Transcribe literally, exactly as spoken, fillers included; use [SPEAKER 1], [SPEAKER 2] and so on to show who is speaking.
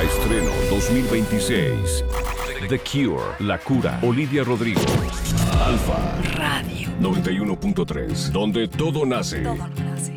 [SPEAKER 1] Estreno dos mil veintiséis. The Cure, La Cura, Olivia Rodrigo. Alfa
[SPEAKER 2] Radio
[SPEAKER 1] noventa y uno punto tres, donde todo nace.
[SPEAKER 2] Todo nace.